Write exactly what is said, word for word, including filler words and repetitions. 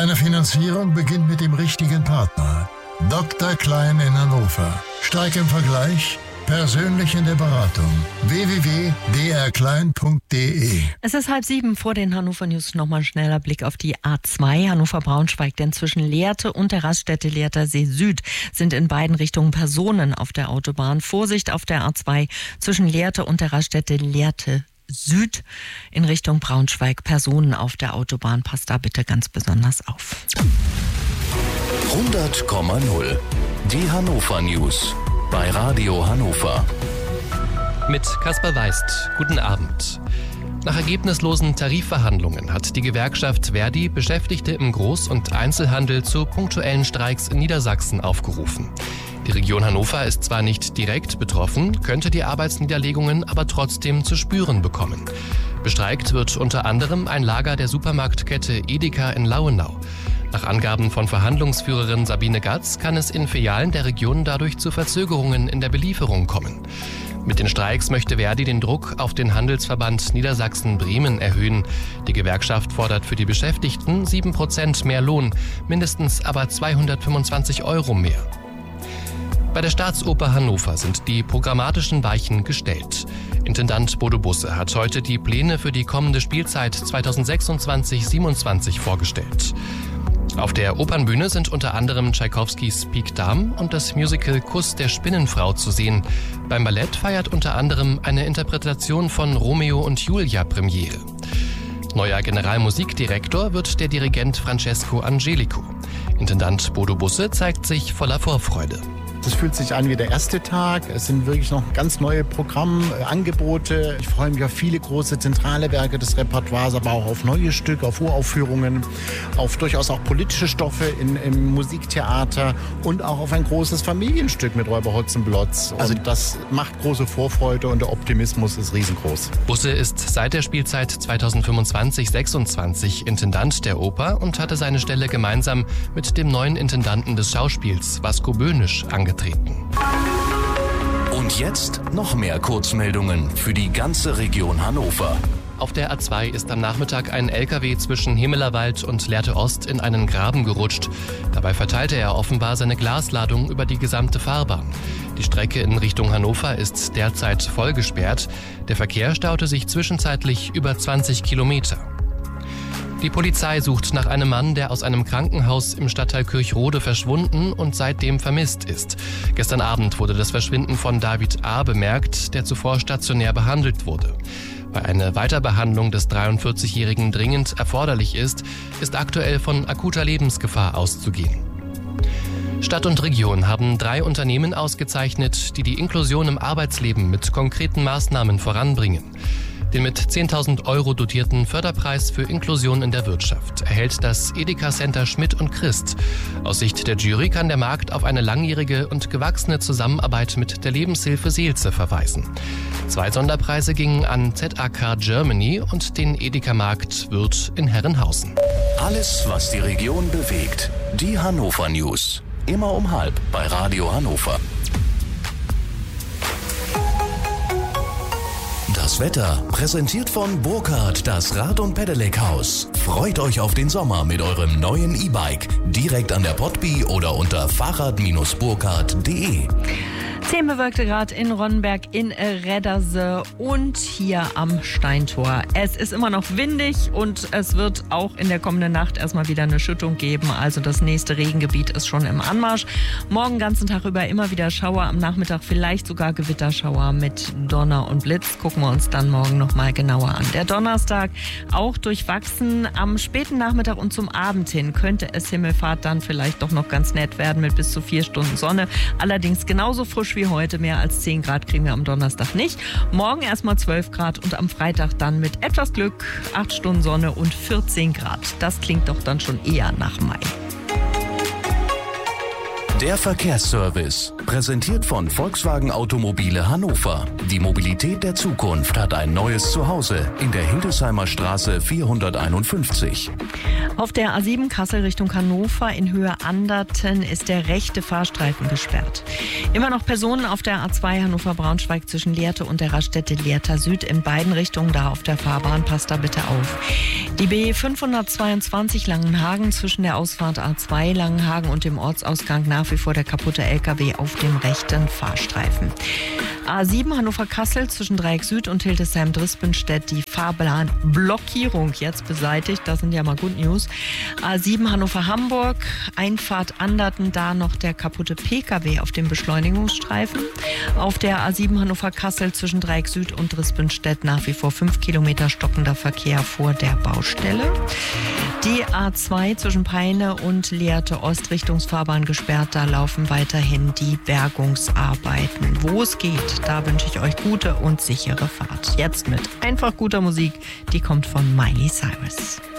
Deine Finanzierung beginnt mit dem richtigen Partner. Doktor Klein in Hannover. Stark im Vergleich, persönlich in der Beratung. w w w punkt d r klein punkt d e. Es ist halb sieben, vor den Hannover News nochmal ein schneller Blick auf die A zwei Hannover-Braunschweig, denn zwischen Lehrte und der Raststätte Lehrter See Süd sind in beiden Richtungen Personen auf der Autobahn. Vorsicht auf der A zwei zwischen Lehrte und der Raststätte Lehrte Süd in Richtung Braunschweig. Personen auf der Autobahn, passt da bitte ganz besonders auf. hundert Komma null. Die Hannover News bei Radio Hannover. Mit Kaspar Weist. Guten Abend. Nach ergebnislosen Tarifverhandlungen hat die Gewerkschaft Verdi Beschäftigte im Groß- und Einzelhandel zu punktuellen Streiks in Niedersachsen aufgerufen. Die Region Hannover ist zwar nicht direkt betroffen, könnte die Arbeitsniederlegungen aber trotzdem zu spüren bekommen. Bestreikt wird unter anderem ein Lager der Supermarktkette Edeka in Lauenau. Nach Angaben von Verhandlungsführerin Sabine Gatz kann es in Filialen der Region dadurch zu Verzögerungen in der Belieferung kommen. Mit den Streiks möchte Verdi den Druck auf den Handelsverband Niedersachsen-Bremen erhöhen. Die Gewerkschaft fordert für die Beschäftigten sieben Prozent mehr Lohn, mindestens aber zweihundertfünfundzwanzig Euro mehr. Bei der Staatsoper Hannover sind die programmatischen Weichen gestellt. Intendant Bodo Busse hat heute die Pläne für die kommende Spielzeit zweitausendsechsundzwanzig siebenundzwanzig vorgestellt. Auf der Opernbühne sind unter anderem Tschaikowskis Pik Dame und das Musical Kuss der Spinnenfrau zu sehen. Beim Ballett feiert unter anderem eine Interpretation von Romeo und Julia Premiere. Neuer Generalmusikdirektor wird der Dirigent Francesco Angelico. Intendant Bodo Busse zeigt sich voller Vorfreude. Es fühlt sich an wie der erste Tag. Es sind wirklich noch ganz neue Programmangebote. Ich freue mich auf viele große zentrale Werke des Repertoires, aber auch auf neue Stücke, auf Uraufführungen, auf durchaus auch politische Stoffe in, im Musiktheater und auch auf ein großes Familienstück mit Räuber Hotzenplotz. Also das macht große Vorfreude und der Optimismus ist riesengroß. Busse ist seit der Spielzeit zweitausendfünfundzwanzig sechsundzwanzig Intendant der Oper und hatte seine Stelle gemeinsam mit dem neuen Intendanten des Schauspiels, Vasco Böhnisch, angetreten. Und jetzt noch mehr Kurzmeldungen für die ganze Region Hannover. Auf der A zwei ist am Nachmittag ein L K W zwischen Himmelerwald und Lehrte Ost in einen Graben gerutscht. Dabei verteilte er offenbar seine Glasladung über die gesamte Fahrbahn. Die Strecke in Richtung Hannover ist derzeit voll gesperrt. Der Verkehr staute sich zwischenzeitlich über zwanzig Kilometer. Die Polizei sucht nach einem Mann, der aus einem Krankenhaus im Stadtteil Kirchrode verschwunden und seitdem vermisst ist. Gestern Abend wurde das Verschwinden von David A. bemerkt, der zuvor stationär behandelt wurde. Weil eine Weiterbehandlung des dreiundvierzigjährigen dringend erforderlich ist, ist aktuell von akuter Lebensgefahr auszugehen. Stadt und Region haben drei Unternehmen ausgezeichnet, die die Inklusion im Arbeitsleben mit konkreten Maßnahmen voranbringen. Den mit zehntausend Euro dotierten Förderpreis für Inklusion in der Wirtschaft erhält das Edeka Center Schmidt und Christ. Aus Sicht der Jury kann der Markt auf eine langjährige und gewachsene Zusammenarbeit mit der Lebenshilfe Seelze verweisen. Zwei Sonderpreise gingen an Z A K Germany und den Edeka Markt Würth in Herrenhausen. Alles, was die Region bewegt. Die Hannover News. Immer um halb bei Radio Hannover. Das Wetter präsentiert von Burkhardt, das Rad- und Pedelec-Haus. Freut euch auf den Sommer mit eurem neuen E-Bike. Direkt an der Potby oder unter fahrrad Bindestrich burkhardt punkt de. zehn bewölkte Grad in Ronnenberg, in Redderse und hier am Steintor. Es ist immer noch windig und es wird auch in der kommenden Nacht erstmal wieder eine Schüttung geben. Also das nächste Regengebiet ist schon im Anmarsch. Morgen ganzen Tag über immer wieder Schauer, am Nachmittag vielleicht sogar Gewitterschauer mit Donner und Blitz. Gucken wir uns dann morgen nochmal genauer an. Der Donnerstag auch durchwachsen. Am späten Nachmittag und zum Abend hin könnte es Himmelfahrt dann vielleicht doch noch ganz nett werden mit bis zu vier Stunden Sonne. Allerdings genauso frisch wie heute, mehr als zehn Grad kriegen wir am Donnerstag nicht. Morgen erstmal zwölf Grad und am Freitag dann mit etwas Glück acht Stunden Sonne und vierzehn Grad. Das klingt doch dann schon eher nach Mai. Der Verkehrsservice, Präsentiert von Volkswagen Automobile Hannover. Die Mobilität der Zukunft hat ein neues Zuhause in der Hildesheimer Straße vierhunderteinundfünfzig. Auf der A sieben Kassel Richtung Hannover in Höhe Anderten ist der rechte Fahrstreifen gesperrt. Immer noch Personen auf der A zwei Hannover-Braunschweig zwischen Lehrte und der Raststätte Lehrter Süd in beiden Richtungen da auf der Fahrbahn. Passt da bitte auf. Die B fünfhundertzweiundzwanzig Langenhagen zwischen der Ausfahrt A zwei Langenhagen und dem Ortsausgang nach wie vor der kaputte L K W auf dem rechten Fahrstreifen. A sieben Hannover-Kassel zwischen Dreieck Süd und Hildesheim-Drispenstedt die Fahrplanblockierung jetzt beseitigt. Das sind ja mal Good News. A sieben Hannover-Hamburg, Einfahrt Anderten, da noch der kaputte P K W auf dem Beschleunigungsstreifen. Auf der A sieben Hannover-Kassel zwischen Dreieck Süd und Drispenstedt nach wie vor fünf Kilometer stockender Verkehr vor der Baustelle. Die A zwei zwischen Peine und Lehrte Ost Richtungsfahrbahn gesperrt. Da laufen weiterhin die Bergungsarbeiten. Wo es geht, da wünsche ich euch gute und sichere Fahrt. Jetzt mit einfach guter Musik, die kommt von Miley Cyrus.